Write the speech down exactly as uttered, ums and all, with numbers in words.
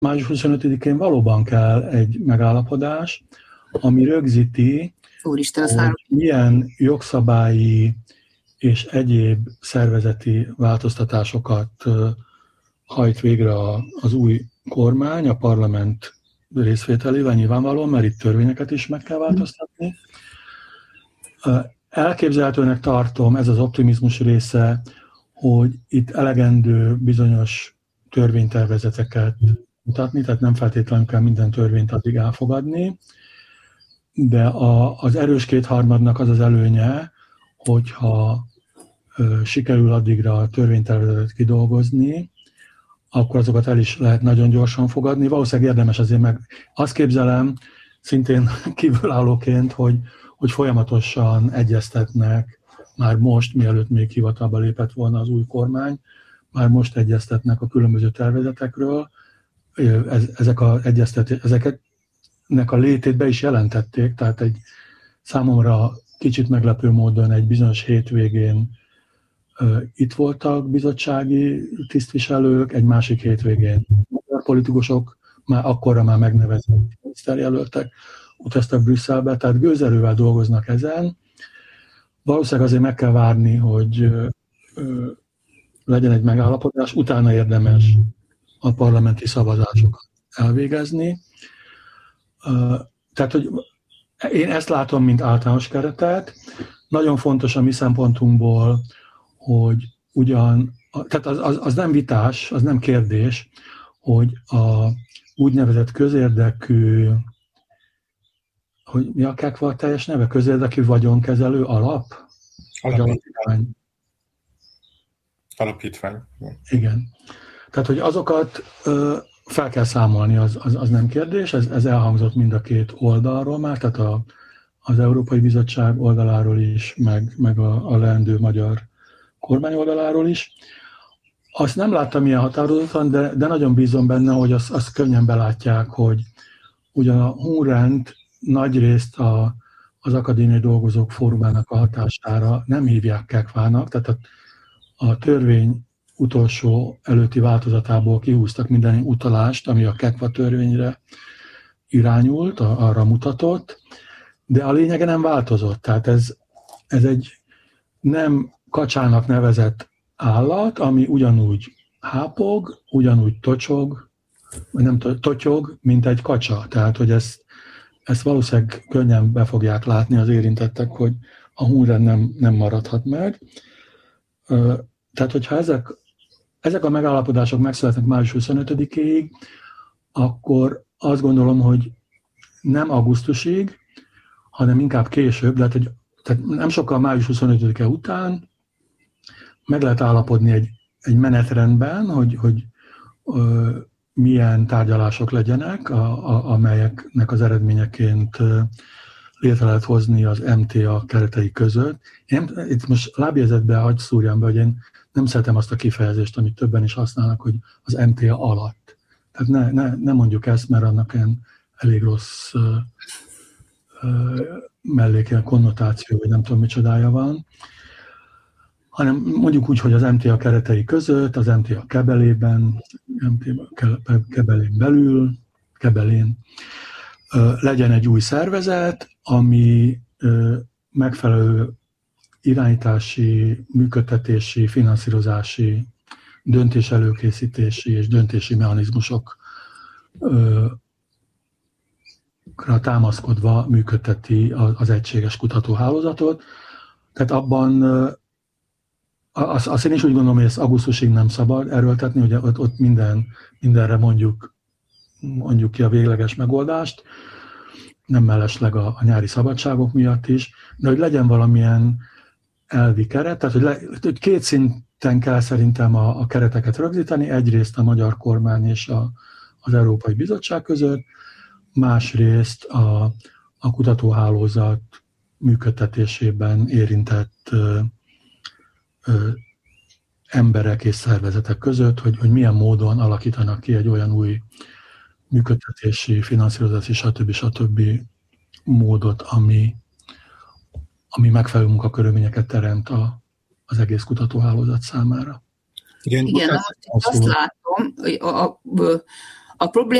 május huszonötödikén valóban kell egy megállapodás, ami rögzíti, Úristen, hogy milyen jogszabályi és egyéb szervezeti változtatásokat hajt végre az új kormány, a parlament részvételével nyilvánvalóan, mert itt törvényeket is meg kell változtatni. Elképzelhetőnek tartom, ez az optimizmus része, hogy itt elegendő bizonyos törvénytervezeteket mutatni, tehát nem feltétlenül kell minden törvényt addig elfogadni, de a, az erős kétharmadnak az az előnye, hogyha ö, sikerül addigra a törvénytervezetet kidolgozni, akkor azokat el is lehet nagyon gyorsan fogadni. Valószínűleg érdemes azért meg azt képzelem, szintén kívülállóként, hogy, hogy folyamatosan egyeztetnek, már most, mielőtt még hivatalba lépett volna az új kormány, már most egyeztetnek a különböző tervezetekről. Ez, ezek a egyeztetések, ezeket nek a létét be is jelentették, tehát egy számomra kicsit meglepő módon egy bizonyos hétvégén uh, itt voltak bizottsági tisztviselők, egy másik hétvégén magyar politikusok, már akkorra már megnevezett miniszterjelöltek utaztak Brüsszelbe, tehát gőzerővel dolgoznak ezen. Valószínűleg azért meg kell várni, hogy uh, uh, legyen egy megállapodás, utána érdemes a parlamenti szavazásokat elvégezni. Uh, tehát, hogy én ezt látom, mint általános keretet. Nagyon fontos a mi szempontunkból, hogy ugyan, tehát az, az, az nem vitás, az nem kérdés, hogy a úgynevezett közérdekű, hogy mi a KEKVA teljes neve? Közérdekű vagyonkezelő alap? Alapítvány. Alapítvány. Igen. Tehát, hogy azokat uh, fel kell számolni, az, az, az nem kérdés, ez, ez elhangzott mind a két oldalról már, tehát a, az Európai Bizottság oldaláról is, meg, meg a, a leendő magyar kormány oldaláról is. Azt nem láttam ilyen határozottan, de, de nagyon bízom benne, hogy azt, azt könnyen belátják, hogy ugyan a Hunrend nagyrészt a, az akadémiai dolgozók fórumának a hatására nem hívják KEKVA-nak, tehát a, a törvény utolsó előtti változatából kihúztak minden utalást, ami a KEKVA törvényre irányult, arra mutatott, de a lényege nem változott. Tehát ez, ez egy nem kacsának nevezett állat, ami ugyanúgy hápog, ugyanúgy tocsog, vagy nem totyog, mint egy kacsa. Tehát, hogy ezt, ezt valószínűleg könnyen be fogják látni az érintettek, hogy a Hunrend nem, nem maradhat meg. Tehát, hogyha ezek Ezek a megállapodások megszületnek május huszonötödikéig, akkor azt gondolom, hogy nem augusztusig, hanem inkább később, lehet, hogy tehát nem sokkal május huszonötödike után meg lehet állapodni egy, egy menetrendben, hogy, hogy ö, milyen tárgyalások legyenek, a, a, amelyeknek az eredményeként létre lehet hozni az em té á keretei között. Én itt most lábjegyzetbe hagy szúrjam be, hogy én nem szeretem azt a kifejezést, amit többen is használnak, hogy az em té á alatt. Tehát ne, ne, ne mondjuk ezt, mert annak ilyen elég rossz uh, uh, mellékkel konnotáció, vagy nem tudom micsodája van, hanem mondjuk úgy, hogy az em té á keretei között, az em té á kebelében, em té á kebelén belül, kebelén uh, legyen egy új szervezet, ami uh, megfelelő irányítási, működtetési, finanszírozási, döntéselőkészítési és döntési mechanizmusokra támaszkodva működteti az egységes kutatóhálózatot. Tehát abban azt, azt én is úgy gondolom, hogy ezt augusztusig nem szabad erőltetni, ugye ott, ott minden, mindenre mondjuk, mondjuk ki a végleges megoldást, nem mellesleg a, a nyári szabadságok miatt is, de hogy legyen valamilyen elvi keret, tehát hogy, le, hogy két szinten kell szerintem a, a kereteket rögzíteni, egyrészt a magyar kormány és a, az Európai Bizottság között, másrészt a, a kutatóhálózat működtetésében érintett ö, ö, emberek és szervezetek között, hogy, hogy milyen módon alakítanak ki egy olyan új működtetési, finanszírozási, stb. stb. Módot, ami, ami megfelelő munkakörülményeket teremt a, az egész kutatóhálózat számára. Igen, Igen azt, azt látom, hogy a, a, A probléma